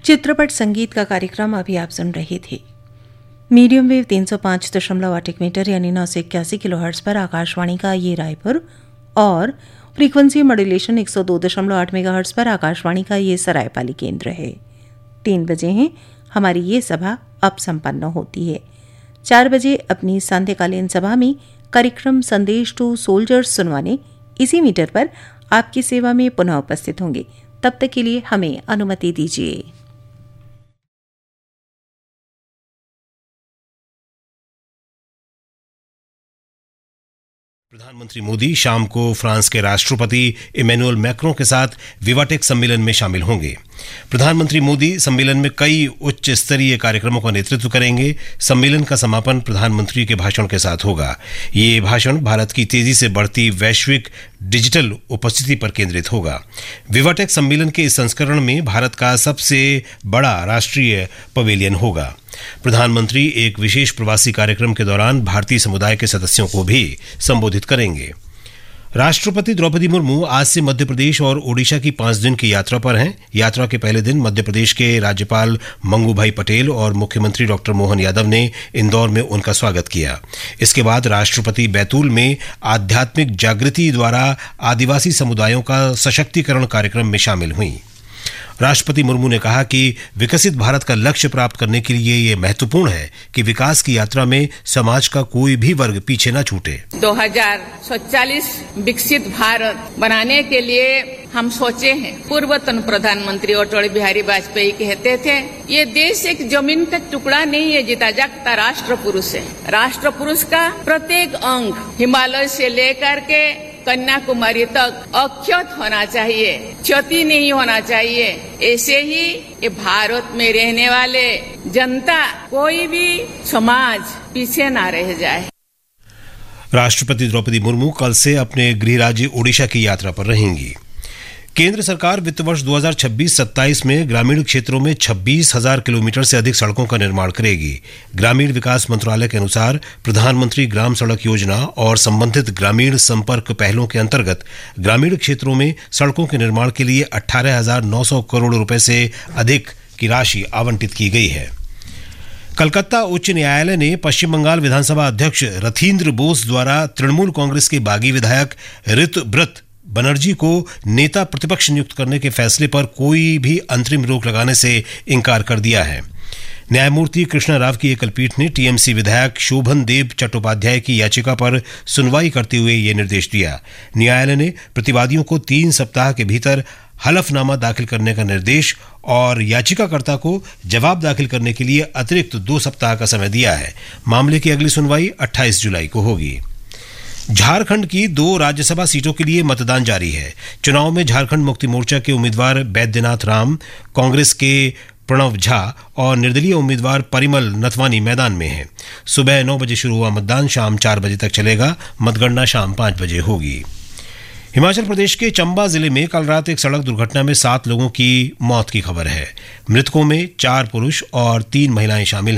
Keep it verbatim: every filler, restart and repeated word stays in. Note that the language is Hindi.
चित्रपट संगीत का कार्यक्रम अभी आप सुन रहे थे। मीडियम वेव तीन सौ पाँच दशमलव आठ मीटर यानी नौ सौ इक्यासी किलो हर्ट्ज पर आकाशवाणी का ये रायपुर और फ्रीक्वेंसी मॉड्यूलेशन एक सौ दो दशमलव आठ मेगा हर्ट्ज पर आकाशवाणी का ये सरायपाली केंद्र है। तीन बजे हैं हमारी ये सभा अब संपन्न होती है। चार बजे अपनी सांध्यकालीन सभा में कार्यक्रम संदेश टू सोल्जर्स सुनवाने इसी मीटर पर आपकी सेवा में पुनः उपस्थित होंगे। तब तक के लिए हमें अनुमति दीजिए। प्रधानमंत्री मोदी शाम को फ्रांस के राष्ट्रपति इमैनुअल मैक्रों के साथ विवाटेक सम्मेलन में शामिल होंगे। प्रधानमंत्री मोदी सम्मेलन में कई उच्च स्तरीय कार्यक्रमों का नेतृत्व करेंगे। सम्मेलन का समापन प्रधानमंत्री के भाषण के साथ होगा। ये भाषण भारत की तेजी से बढ़ती वैश्विक डिजिटल उपस्थिति पर केंद्रित होगा। विवाटेक सम्मेलन के इस संस्करण में भारत का सबसे बड़ा राष्ट्रीय पवेलियन होगा। प्रधानमंत्री एक विशेष प्रवासी कार्यक्रम के दौरान भारतीय समुदाय के सदस्यों को भी संबोधित करेंगे। राष्ट्रपति द्रौपदी मुर्मू आज से मध्य प्रदेश और ओडिशा की पांच दिन की यात्रा पर हैं। यात्रा के पहले दिन मध्य प्रदेश के राज्यपाल मंगूभाई पटेल और मुख्यमंत्री डॉक्टर मोहन यादव ने इंदौर में उनका स्वागत किया। इसके बाद राष्ट्रपति बैतूल में आध्यात्मिक जागृति द्वारा आदिवासी समुदायों का सशक्तिकरण कार्यक्रम में शामिल हुई। राष्ट्रपति मुर्मू ने कहा कि विकसित भारत का लक्ष्य प्राप्त करने के लिए ये महत्वपूर्ण है कि विकास की यात्रा में समाज का कोई भी वर्ग पीछे न छूटे। दो हजार सैंतालीस विकसित भारत बनाने के लिए हम सोचे हैं। पूर्वतन प्रधानमंत्री अटल बिहारी वाजपेयी कहते थे, ये देश एक जमीन का टुकड़ा नहीं है, जीता जागता राष्ट्र पुरुष है। राष्ट्र पुरुष का प्रत्येक अंग हिमालय से लेकर के कन्याकुमारी तक अक्षत होना चाहिए, क्षति नहीं होना चाहिए। ऐसे ही ये भारत में रहने वाले जनता, कोई भी समाज पीछे ना रह जाए। राष्ट्रपति द्रौपदी मुर्मू कल से अपने गृह राज्य ओडिशा की यात्रा पर रहेंगी। केंद्र सरकार वित्त वर्ष दो हज़ार छब्बीस सत्ताईस में ग्रामीण क्षेत्रों में छब्बीस हजार किलोमीटर से अधिक सड़कों का निर्माण करेगी। ग्रामीण विकास मंत्रालय के अनुसार प्रधानमंत्री ग्राम सड़क योजना और संबंधित ग्रामीण संपर्क पहलों के अंतर्गत ग्रामीण क्षेत्रों में सड़कों के निर्माण के लिए अठारह हजार नौ सौ करोड़ रुपए से अधिक की राशि आवंटित की गई है। कलकत्ता उच्च न्यायालय ने पश्चिम बंगाल विधानसभा अध्यक्ष रथींद्र बोस द्वारा तृणमूल कांग्रेस के बागी विधायक ऋतुब्रत बनर्जी को नेता प्रतिपक्ष नियुक्त करने के फैसले पर कोई भी अंतरिम रोक लगाने से इनकार कर दिया है। न्यायमूर्ति कृष्णा राव की एकल पीठ ने टीएमसी विधायक शोभन देव चट्टोपाध्याय की याचिका पर सुनवाई करते हुए ये निर्देश दिया। न्यायालय ने प्रतिवादियों को तीन सप्ताह के भीतर हलफनामा दाखिल करने का निर्देश और याचिकाकर्ता को जवाब दाखिल करने के लिए अतिरिक्त दो सप्ताह का समय दिया है। मामले की अगली सुनवाई अट्ठाईस जुलाई को होगी। झारखंड की दो राज्यसभा सीटों के लिए मतदान जारी है। चुनाव में झारखंड मुक्ति मोर्चा के उम्मीदवार बैद्यनाथ राम, कांग्रेस के प्रणव झा और निर्दलीय उम्मीदवार परिमल नथवानी मैदान में हैं। सुबह नौ बजे शुरू हुआ मतदान शाम चार बजे तक चलेगा। मतगणना शाम पांच बजे होगी। हिमाचल प्रदेश के चंबा जिले में कल रात एक सड़क दुर्घटना में सात लोगों की मौत की खबर है। मृतकों में चार पुरुष और तीन महिलाएं शामिल हैं।